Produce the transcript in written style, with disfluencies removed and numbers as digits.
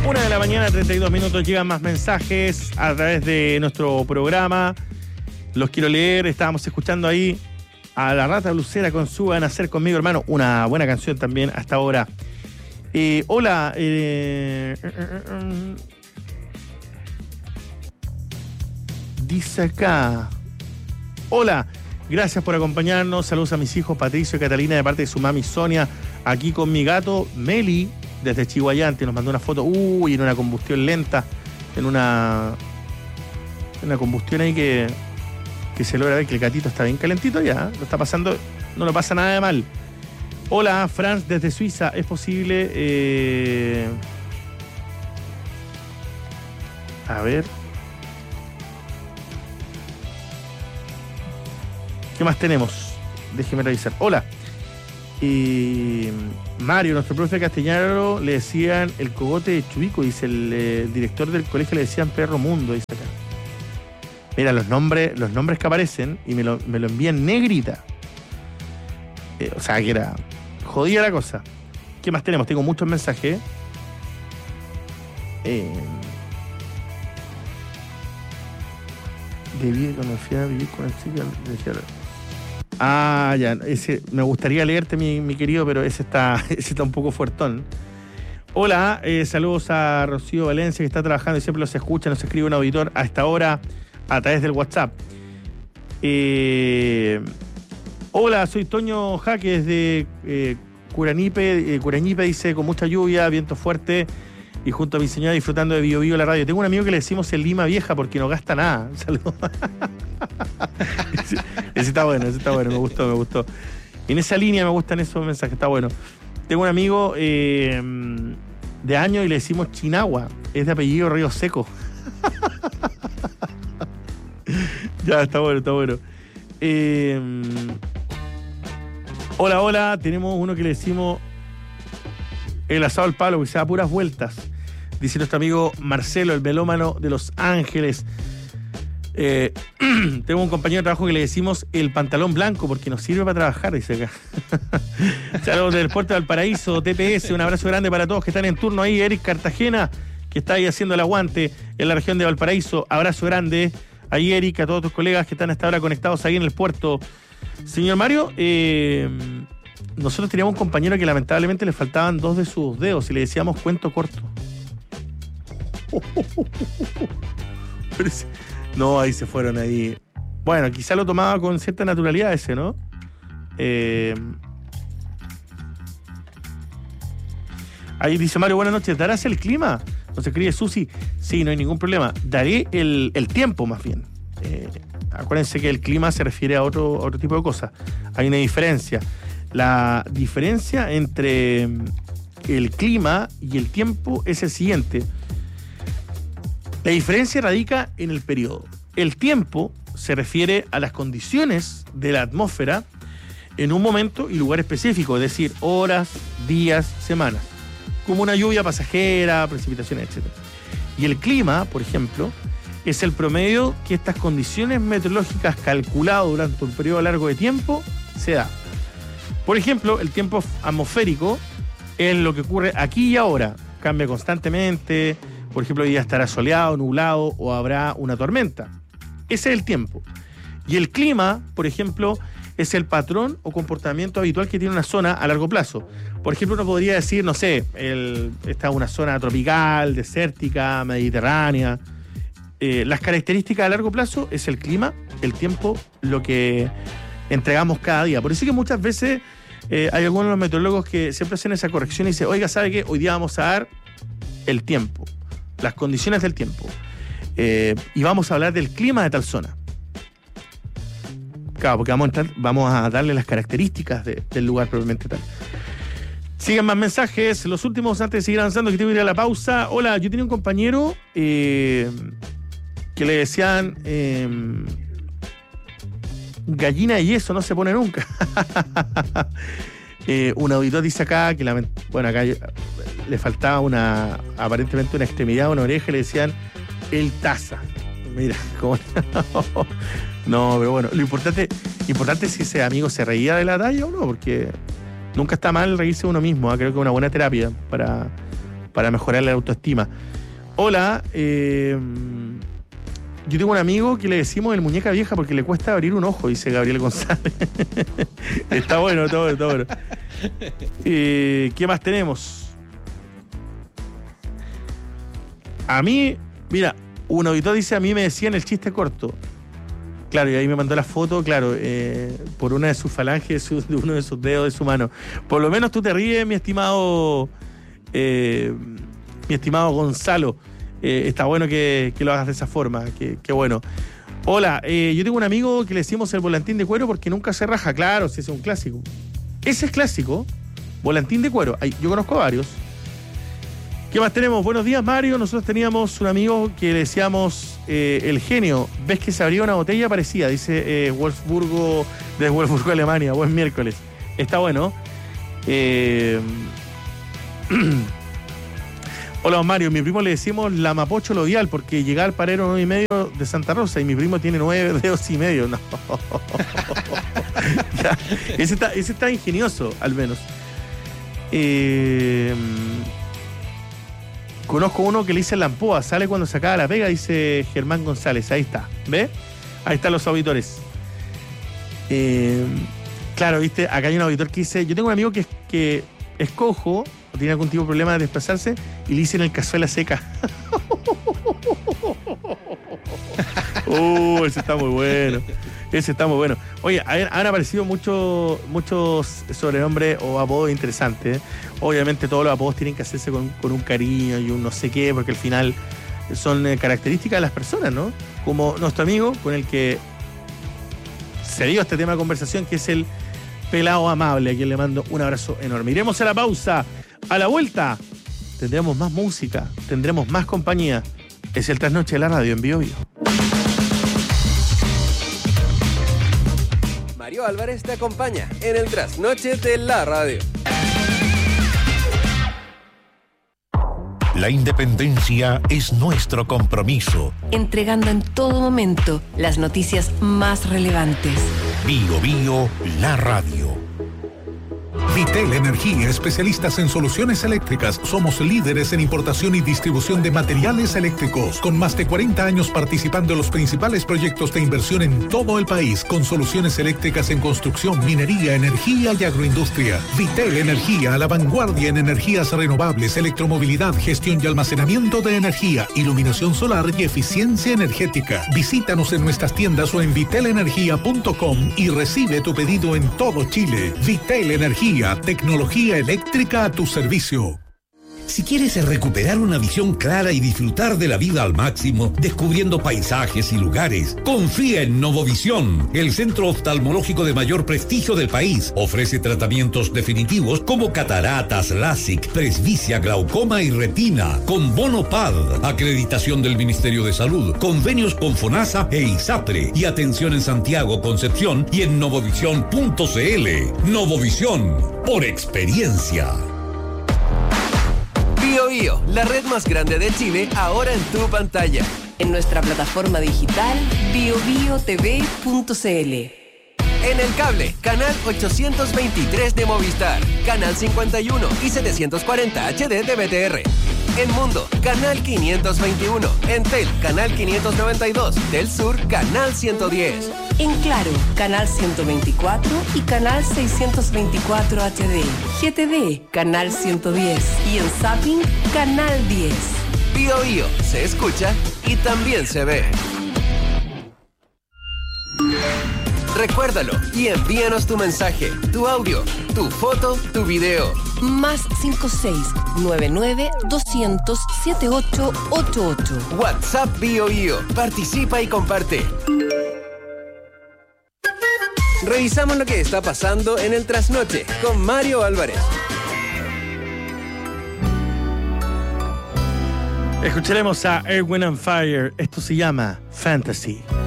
1:32 a.m, llegan más mensajes a través de nuestro programa. Los quiero leer. Estábamos escuchando ahí a La Rata Blusera con su Van a Ser Conmigo, hermano. Una buena canción también hasta ahora. Hola. Dice acá. Hola, gracias por acompañarnos. Saludos a mis hijos Patricio y Catalina de parte de su mami Sonia. Aquí con mi gato Meli desde Chihuayante. Nos mandó una foto. En una combustión lenta. En una combustión ahí que se logra ver que el gatito está bien calentito ya. Lo está pasando, no lo pasa nada de mal. Hola, Franz desde Suiza. ¿Es posible? A ver. ¿Qué más tenemos? Déjeme revisar. Hola. Mario, nuestro profe castellano, le decían el cogote de Chubico, dice el director del colegio, le decían perro mundo, dice acá. Mira, los nombres que aparecen y me lo envían negrita. O sea, que era jodida la cosa. ¿Qué más tenemos? Tengo muchos mensajes. Cuando fui a vivir con el chico, decía... ya, ese me gustaría leerte, mi querido, pero ese está un poco fuertón. Hola, saludos a Rocío Valencia, que está trabajando y siempre los escucha, nos escribe un auditor a esta hora a través del WhatsApp. Hola, soy Toño Jaques de Curanipe. Curañipe, dice, con mucha lluvia, viento fuerte y junto a mi señora disfrutando de Bio Bio la radio. Tengo un amigo que le decimos el Lima Vieja porque no gasta nada. Saludos. Ese está bueno, me gustó. En esa línea me gustan esos mensajes, está bueno. Tengo un amigo de años y le decimos Chinagua, es de apellido Río Seco. Ya, está bueno. Hola, tenemos uno que le decimos el asado al palo, que se da puras vueltas. Dice nuestro amigo Marcelo, el melómano de Los Ángeles. Tengo un compañero de trabajo que le decimos el pantalón blanco porque nos sirve para trabajar, dice acá. Saludos del puerto de Valparaíso, TPS, un abrazo grande para todos que están en turno ahí. Eric Cartagena, que está ahí haciendo el aguante en la región de Valparaíso, abrazo grande ahí, Eric, a todos tus colegas que están hasta ahora conectados ahí en el puerto. Señor Mario, nosotros teníamos un compañero que lamentablemente le faltaban 2 de sus dedos y le decíamos cuento corto. No, ahí se fueron ahí. Bueno, quizá lo tomaba con cierta naturalidad ese, ¿no? Ahí dice Mario, buenas noches, ¿darás el clima? Nos escribe Susi. Sí, no hay ningún problema. Daré el tiempo, más bien. Acuérdense que el clima se refiere a otro tipo de cosas. Hay una diferencia. La diferencia entre el clima y el tiempo es el siguiente. La diferencia radica en el periodo. El tiempo se refiere a las condiciones de la atmósfera en un momento y lugar específico, es decir, horas, días, semanas, como una lluvia pasajera, precipitaciones, etc. Y el clima, por ejemplo, es el promedio que estas condiciones meteorológicas calculado durante un periodo largo de tiempo se da. Por ejemplo, el tiempo atmosférico es lo que ocurre aquí y ahora, cambia constantemente. Por ejemplo, hoy día estará soleado, nublado o habrá una tormenta. Ese es el tiempo. Y el clima, por ejemplo, es el patrón o comportamiento habitual que tiene una zona a largo plazo. Por ejemplo, uno podría decir, no sé, esta es una zona tropical, desértica, mediterránea. Las características a largo plazo es el clima, el tiempo, lo que entregamos cada día. Por eso que muchas veces hay algunos de los meteorólogos que siempre hacen esa corrección y dicen, oiga, ¿sabe qué? Hoy día vamos a dar el tiempo, las condiciones del tiempo. Y vamos a hablar del clima de tal zona. Claro, porque vamos a darle las características del lugar propiamente tal. Siguen más mensajes. Los últimos antes de seguir avanzando, que tengo que ir a la pausa. Hola, yo tenía un compañero que le decían gallina de yeso, no se pone nunca. Un auditor dice acá que acá le faltaba aparentemente una extremidad, una oreja, le decían el taza. Mira, cómo no, pero bueno, lo importante es si ese amigo se reía de la talla o no, porque nunca está mal reírse de uno mismo, ¿eh? Creo que es una buena terapia para para mejorar la autoestima. Hola, yo tengo un amigo que le decimos el muñeca vieja porque le cuesta abrir un ojo, dice Gabriel González. Está bueno, está bueno, está bueno. ¿Qué más tenemos? A mí, mira, un auditor dice, a mí me decían el chiste corto. Claro, y ahí me mandó la foto, claro, por una de sus falanges, de uno de sus dedos de su mano. Por lo menos tú te ríes, mi estimado Gonzalo. Está bueno que lo hagas de esa forma, que bueno. Hola, yo tengo un amigo que le decimos el volantín de cuero porque nunca se raja. Claro, si ese es un clásico. Ese es clásico, volantín de cuero. Yo conozco varios. ¿Qué más tenemos? Buenos días, Mario. Nosotros teníamos un amigo que le decíamos el genio. ¿Ves que se abría una botella parecida? Dice de Wolfsburgo, Alemania. Buen miércoles. Está bueno. Hola, Mario. Mi primo le decimos la Mapocho Lodial porque llega al parero 9,5 de Santa Rosa y mi primo tiene 9 dedos y medio. No. Ya, ese está ingenioso, al menos. Conozco uno que le dice Lampoa, sale cuando se acaba la pega, dice Germán González. Ahí está, ¿ve? Ahí están los auditores. Claro, viste, acá hay un auditor que dice, yo tengo un amigo que es cojo, o tiene algún tipo de problema de desplazarse, y le dicen el cazuela seca. Ese está muy bueno. Ese está muy bueno. Oye, han aparecido muchos sobrenombres o apodos interesantes. Obviamente todos los apodos tienen que hacerse con un cariño y un no sé qué, porque al final son características de las personas, ¿no? Como nuestro amigo con el que se dio este tema de conversación, que es el pelado amable, a quien le mando un abrazo enorme. Iremos a la pausa. A la vuelta tendremos más música, tendremos más compañía. Es el Trasnoche de la Radio en Bio Bio. Mario Álvarez te acompaña en el Trasnoche de la Radio. La independencia es nuestro compromiso. Entregando en todo momento las noticias más relevantes. Bio Bio, la radio. Vitel Energía, especialistas en soluciones eléctricas. Somos líderes en importación y distribución de materiales eléctricos, con más de 40 años participando en los principales proyectos de inversión en todo el país, con soluciones eléctricas en construcción, minería, energía y agroindustria. Vitel Energía, a la vanguardia en energías renovables, electromovilidad, gestión y almacenamiento de energía, iluminación solar y eficiencia energética. Visítanos en nuestras tiendas o en vitelenergia.com y recibe tu pedido en todo Chile. Vitel Energía, tecnología eléctrica a tu servicio. Si quieres recuperar una visión clara y disfrutar de la vida al máximo, descubriendo paisajes y lugares, confía en Novovisión, el centro oftalmológico de mayor prestigio del país. Ofrece tratamientos definitivos como cataratas, LASIK, presbicia, glaucoma y retina, con bono PAD, acreditación del Ministerio de Salud, convenios con FONASA e ISAPRE, y atención en Santiago, Concepción y en novovisión.cl. Novovisión, por experiencia. Bio Bio, la red más grande de Chile, ahora en tu pantalla. En nuestra plataforma digital biobiotv.cl. En el cable, canal 823 de Movistar, canal 51 y 740 HD de BTR. En Mundo, canal 521. En Tel, canal 592. Del Sur, canal 110. En Claro, canal 124 y canal 624 HD. GTV, canal 110. Y en Zapping, canal 10. Bio Bio, se escucha y también se ve. Recuérdalo y envíanos tu mensaje, tu audio, tu foto, tu video. Más 56-99-200-7888. WhatsApp Bio Bio. Participa y comparte. Revisamos lo que está pasando en el Trasnoche con Mario Álvarez. Escucharemos a Earth, Wind & Fire. Esto se llama Fantasy.